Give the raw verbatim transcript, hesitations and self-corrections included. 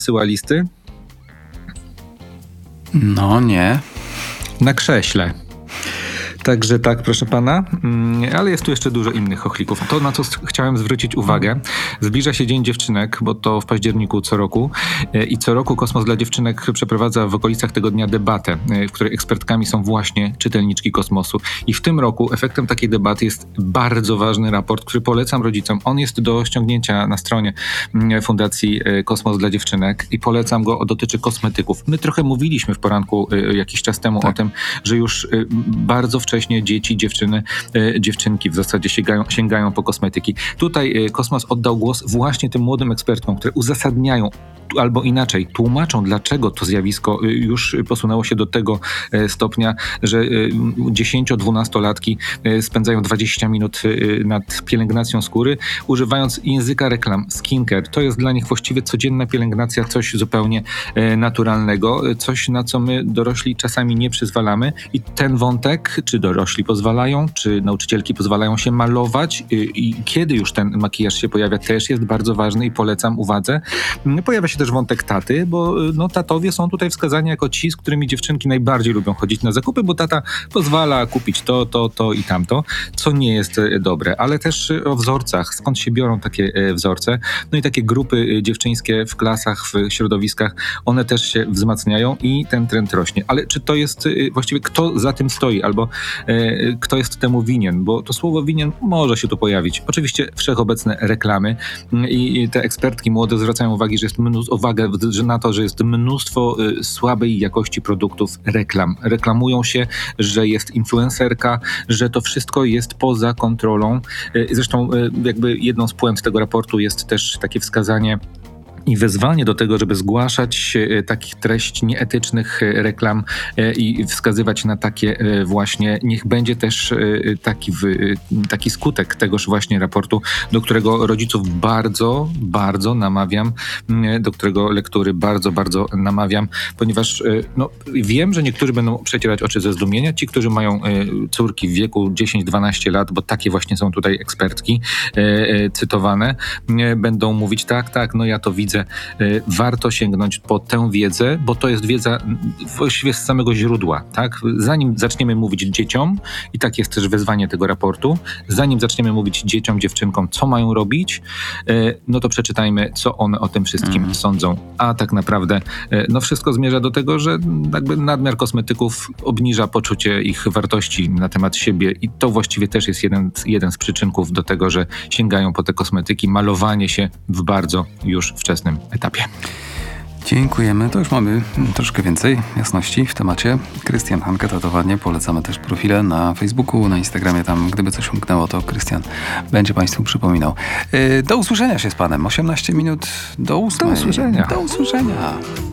Syła listy? No nie. Na krześle. Także tak, proszę pana, ale jest tu jeszcze dużo innych chochlików. To, na co chciałem zwrócić uwagę, zbliża się Dzień Dziewczynek, bo to w październiku co roku i co roku Kosmos dla Dziewczynek przeprowadza w okolicach tego dnia debatę, w której ekspertkami są właśnie czytelniczki kosmosu. I w tym roku efektem takiej debaty jest bardzo ważny raport, który polecam rodzicom. On jest do ściągnięcia na stronie Fundacji Kosmos dla Dziewczynek i polecam go, dotyczy kosmetyków. My trochę mówiliśmy w poranku jakiś czas temu tak. o tym, że już bardzo wcześnie wcześnie dzieci, dziewczyny, e, dziewczynki w zasadzie sięgają, sięgają po kosmetyki. Tutaj e, Kosmos oddał głos właśnie tym młodym ekspertkom, które uzasadniają albo inaczej tłumaczą, dlaczego to zjawisko już posunęło się do tego stopnia, że dziesięcio-dwunastolatki spędzają dwadzieścia minut nad pielęgnacją skóry, używając języka reklam skincare. To jest dla nich właściwie codzienna pielęgnacja, coś zupełnie naturalnego, coś na co my dorośli czasami nie przyzwalamy i ten wątek, czy dorośli pozwalają, czy nauczycielki pozwalają się malować i kiedy już ten makijaż się pojawia, też jest bardzo ważny i polecam uwadze. Pojawia się też wątek taty, bo no, tatowie są tutaj wskazani jako ci, z którymi dziewczynki najbardziej lubią chodzić na zakupy, bo tata pozwala kupić to, to, to i tamto, co nie jest dobre. Ale też o wzorcach, skąd się biorą takie wzorce. No i takie grupy dziewczyńskie w klasach, w środowiskach, one też się wzmacniają i ten trend rośnie. Ale czy to jest właściwie, kto za tym stoi, albo e, kto jest temu winien? Bo to słowo winien może się tu pojawić. Oczywiście wszechobecne reklamy i, i te ekspertki młode zwracają uwagę, że jest mnóstwo uwagę że na to, że jest mnóstwo y, słabej jakości produktów reklam. Reklamują się, że jest influencerka, że to wszystko jest poza kontrolą. Y, zresztą y, jakby jedną z puent tego raportu jest też takie wskazanie i wezwanie do tego, żeby zgłaszać e, takich treści nieetycznych e, reklam e, i wskazywać na takie e, właśnie, niech będzie też e, taki, w, e, taki skutek tegoż właśnie raportu, do którego rodziców bardzo, bardzo namawiam, e, do którego lektury bardzo, bardzo namawiam, ponieważ e, no, wiem, że niektórzy będą przecierać oczy ze zdumienia, ci, którzy mają e, córki w wieku dziesięć dwanaście lat, bo takie właśnie są tutaj ekspertki e, e, cytowane, e, będą mówić tak, tak, no ja to widzę. Warto sięgnąć po tę wiedzę, bo to jest wiedza właściwie z samego źródła, tak? Zanim zaczniemy mówić dzieciom, i tak jest też wezwanie tego raportu, zanim zaczniemy mówić dzieciom, dziewczynkom, co mają robić, no to przeczytajmy, co one o tym wszystkim mm. sądzą. A tak naprawdę no wszystko zmierza do tego, że jakby nadmiar kosmetyków obniża poczucie ich wartości na temat siebie i to właściwie też jest jeden, jeden z przyczynków do tego, że sięgają po te kosmetyki, malowanie się w bardzo już wczesnym etapie. Dziękujemy. To już mamy troszkę więcej jasności w temacie. Krystian Hanke, tatowanie. Polecamy też profile na Facebooku, na Instagramie. Tam, gdyby coś umknęło, to Krystian będzie Państwu przypominał. Do usłyszenia się z Panem. osiemnaście minut do ósmej. Do usłyszenia. Do usłyszenia.